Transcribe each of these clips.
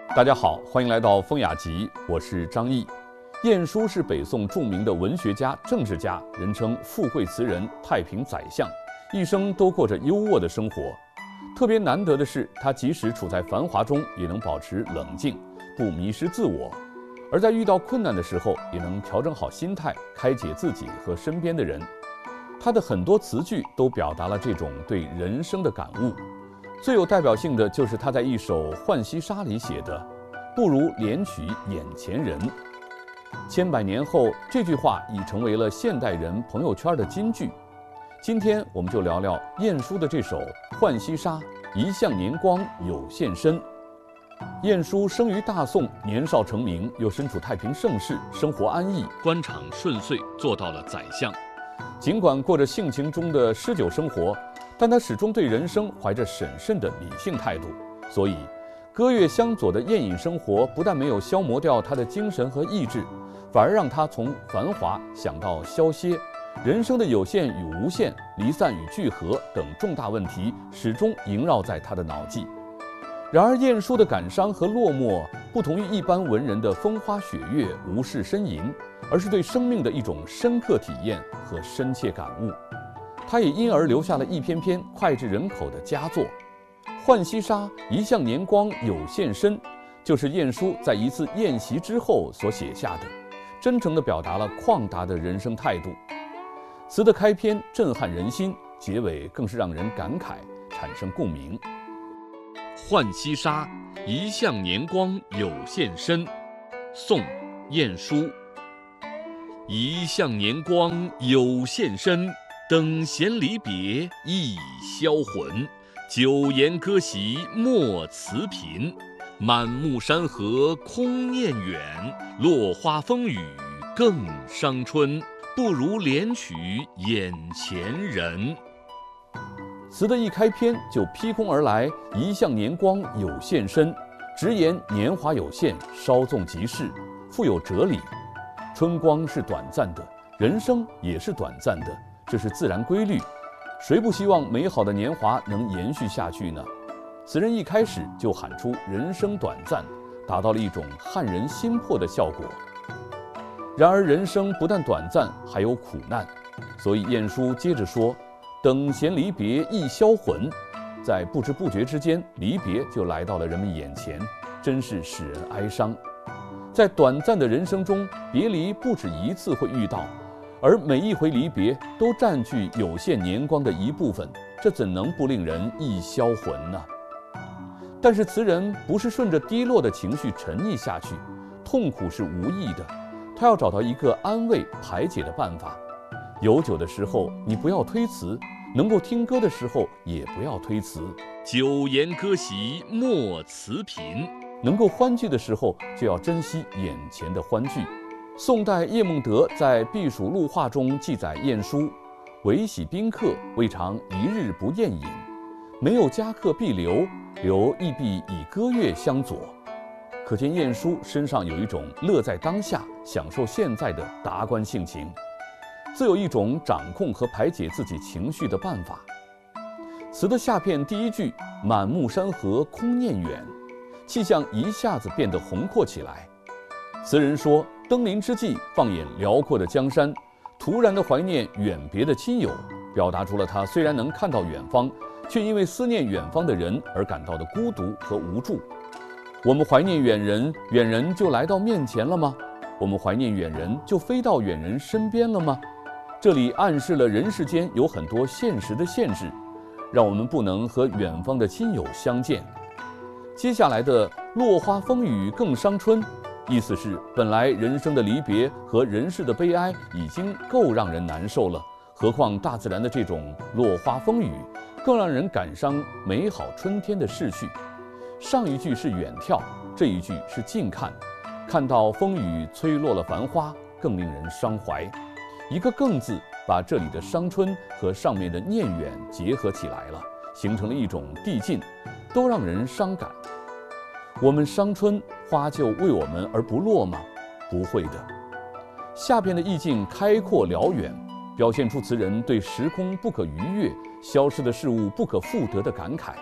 大家好，欢迎来到风雅集，我是张毅。晏殊是北宋著名的文学家、政治家，人称富贵词人、太平宰相，一生都过着优渥的生活。特别难得的是，他即使处在繁华中，也能保持冷静，不迷失自我；而在遇到困难的时候，也能调整好心态，开解自己和身边的人。他的很多词句都表达了这种对人生的感悟。最有代表性的就是他在一首《浣溪沙》里写的“不如怜取眼前人”。千百年后，这句话已成为了现代人朋友圈的金句。今天我们就聊聊晏殊的这首《浣溪沙》，一向年光有限身。晏殊生于大宋，年少成名，又身处太平盛世，生活安逸，官场顺遂，做到了宰相。尽管过着性情中的诗酒生活，但他始终对人生怀着审慎的理性态度，所以歌乐相佐的宴饮生活不但没有消磨掉他的精神和意志，反而让他从繁华想到消歇，人生的有限与无限、离散与聚合等重大问题始终萦绕在他的脑际。然而晏殊的感伤和落寞不同于一般文人的风花雪月、无事呻吟，而是对生命的一种深刻体验和深切感悟。他也因而留下了一篇篇脍炙人口的佳作。《浣溪沙》一向年光有限身，就是晏殊在一次宴席之后所写下的，真诚地表达了旷达的人生态度。词的开篇震撼人心，结尾更是让人感慨，产生共鸣。浣溪沙，一向年光有限身。宋·晏殊。一向年光有限身，等闲离别易销魂。久言歌席莫辞频，满目山河空念远。落花风雨更伤春，不如怜取眼前人。词的一开篇就劈空而来，一向年光有限身，直言年华有限，稍纵即逝，富有哲理。春光是短暂的，人生也是短暂的，这是自然规律，谁不希望美好的年华能延续下去呢？此人一开始就喊出人生短暂，达到了一种撼人心魄的效果。然而人生不但短暂，还有苦难，所以晏殊接着说：“等闲离别易销魂。”在不知不觉之间，离别就来到了人们眼前，真是使人哀伤。在短暂的人生中，别离不止一次会遇到，而每一回离别都占据有限年光的一部分，这怎能不令人易销魂呢？但是词人不是顺着低落的情绪沉溺下去，痛苦是无益的，他要找到一个安慰排解的办法。有酒的时候你不要推辞，能够听歌的时候也不要推辞。久言歌席莫辞频，能够欢聚的时候就要珍惜眼前的欢聚。宋代叶梦得在《避暑录话》中记载晏殊：“唯喜宾客，未尝一日不宴饮；没有佳客必留，留亦必以歌乐相佐。”可见晏殊身上有一种乐在当下、享受现在的达观性情，自有一种掌控和排解自己情绪的办法。词的下片第一句“满目山河空念远”，气象一下子变得宏阔起来。词人说，登临之际，放眼辽阔的江山，突然的怀念远别的亲友，表达出了他虽然能看到远方，却因为思念远方的人而感到的孤独和无助。我们怀念远人，远人就来到面前了吗？我们怀念远人，就飞到远人身边了吗？这里暗示了人世间有很多现实的限制，让我们不能和远方的亲友相见。接下来的落花风雨更伤春，意思是本来人生的离别和人世的悲哀已经够让人难受了，何况大自然的这种落花风雨更让人感伤美好春天的逝去。上一句是远眺，这一句是近看，看到风雨吹落了繁花，更令人伤怀。一个更字把这里的伤春和上面的念远结合起来了，形成了一种递进，都让人伤感。我们伤春，花就为我们而不落吗？不会的。下边的意境开阔辽远，表现出词人对时空不可逾越、消失的事物不可复得的感慨。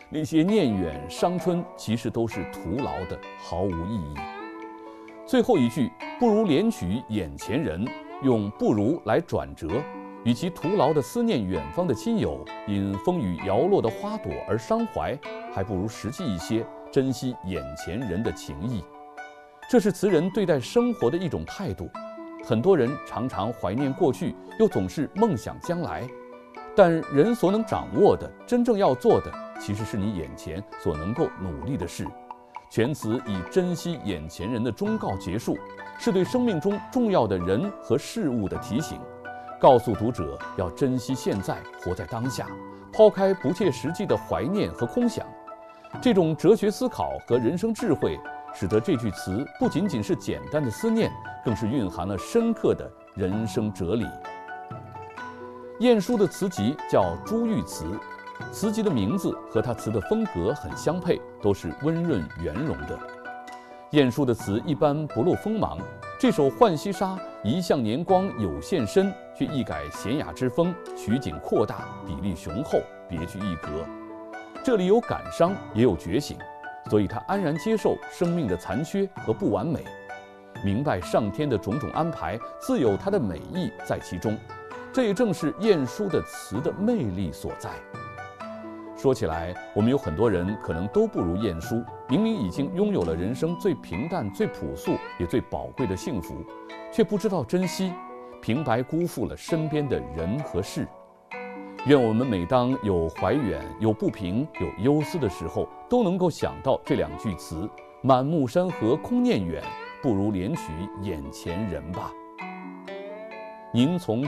那些念远伤春，其实都是徒劳的，毫无意义。最后一句“不如怜取眼前人”，用“不如”来转折，与其徒劳地思念远方的亲友，因风雨摇落的花朵而伤怀，还不如实际一些，珍惜眼前人的情谊。这是词人对待生活的一种态度。很多人常常怀念过去，又总是梦想将来，但人所能掌握的，真正要做的，其实是你眼前所能够努力的事。全词以珍惜眼前人的忠告结束，是对生命中重要的人和事物的提醒，告诉读者要珍惜现在，活在当下，抛开不切实际的怀念和空想。这种哲学思考和人生智慧，使得这句词不仅仅是简单的思念，更是蕴含了深刻的人生哲理。晏殊的词集叫《珠玉词》，词集的名字和他词的风格很相配，都是温润圆融的。晏殊的词一般不露锋芒，这首《浣溪沙》一向年光有限深，却一改闲雅之风，取景扩大，比例雄厚，别具一格。这里有感伤，也有觉醒，所以他安然接受生命的残缺和不完美，明白上天的种种安排自有它的美意在其中。这也正是晏殊的词的魅力所在。说起来，我们有很多人可能都不如晏殊，明明已经拥有了人生最平淡、最朴素也最宝贵的幸福，却不知道珍惜，平白辜负了身边的人和事。愿我们每当有怀远、有不平、有忧思的时候，都能够想到这两句词：满目山河空念远，不如怜取眼前人吧。您从